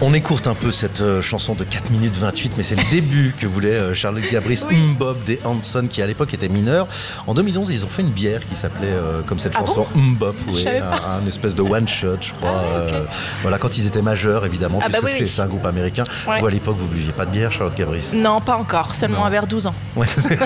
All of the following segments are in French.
On écourte un peu cette chanson de 4 minutes 28, mais c'est le début que voulait Charlotte Gabris, Oui. Bob des Hanson, qui à l'époque était mineur. En 2011, ils ont fait une bière qui s'appelait comme cette Ah chanson, Bob, Je oui, savais pas. un espèce de one shot, je crois. Ah ouais, ok. Voilà, quand ils étaient majeurs, évidemment, Ah bah puisque oui. c'est un groupe américain. Ouais. Vous, à l'époque, vous buviez pas de bière, Charlotte Gabris? Non, pas encore, seulement Non. vers 12 ans. Ouais,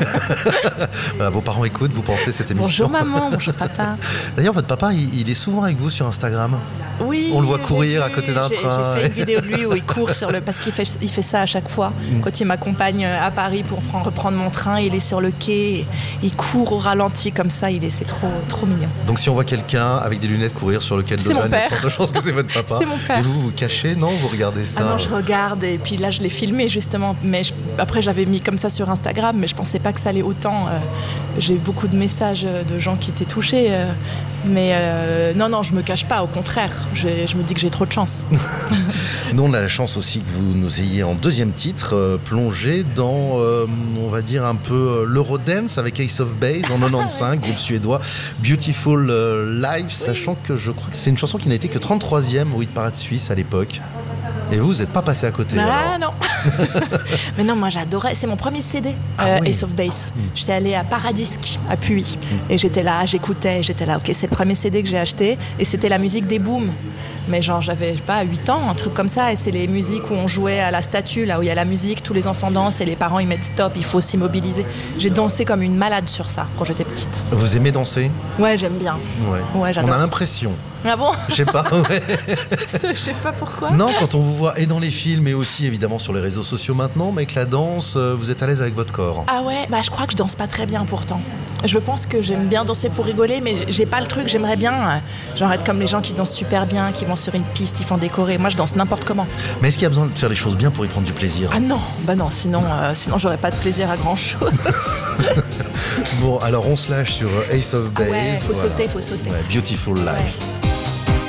voilà, vos parents écoutent, vous pensez cette émission. Bonjour maman, bonjour papa. D'ailleurs, votre papa, il est souvent avec vous sur Instagram. Oui, On le voit j'ai courir à vu, côté d'un train. J'ai fait une vidéo de lui où il court parce qu'il fait ça à chaque fois. Quand il m'accompagne à Paris pour reprendre mon train, il est sur le quai, il court au ralenti comme ça, c'est trop mignon. Donc si on voit quelqu'un avec des lunettes courir sur le quai de C'est mon Lausanne, il y a père. de fortes chances que c'est votre papa. C'est mon père. Et vous vous cachez, non? Vous regardez ça? Ah non, je regarde et puis là je l'ai filmé justement, mais après j'avais mis comme ça sur Instagram, mais je pensais pas que ça allait autant. J'ai eu beaucoup de messages de gens qui étaient touchés, mais non, je me cache pas, au contraire, je me dis que j'ai trop de chance. Nous, on a la chance aussi que vous nous ayez en deuxième titre plongé dans, on va dire, un peu l'Eurodance avec Ace of Base en 95, groupe suédois, Beautiful Life, sachant que je crois que c'est une chanson qui n'a été que 33e au hit parade suisse à l'époque. Et vous n'êtes pas passé à côté. Ah alors. non. Mais non, moi j'adorais, c'est mon premier CD, Ah oui. Ace of Base. J'étais allée à Paradisque à Puy et j'étais là, j'étais là, ok, c'est le premier CD que j'ai acheté et c'était la musique des Booms. Mais genre j'avais, je sais pas, 8 ans, un truc comme ça, et c'est les musiques où on jouait à la statue, là où il y a la musique, tous les enfants dansent et les parents ils mettent stop, il faut s'immobiliser. J'ai dansé comme une malade sur ça quand j'étais petite. Vous aimez danser? Ouais, j'aime bien. Ouais. Ouais, On j'adore. a l'impression. Ah bon? Je sais pas. Ouais. Je sais pas pourquoi. Non, quand on vous voit et dans les films et aussi évidemment sur les réseaux sociaux maintenant, mais avec la danse, vous êtes à l'aise avec votre corps. Ah ouais, bah je crois que je danse pas très bien pourtant. Je pense que j'aime bien danser pour rigoler, mais j'ai pas le truc. J'aimerais bien, genre être comme les gens qui dansent super bien, qui vont sur une piste, ils font décorer. Moi, je danse n'importe comment. Mais est-ce qu'il y a besoin de faire les choses bien pour y prendre du plaisir? Ah non, bah non, sinon j'aurais pas de plaisir à grand chose. Bon, alors on se lâche sur Ace of Base. Ah ouais, faut voilà. sauter. Ouais, Beautiful Life. Ouais.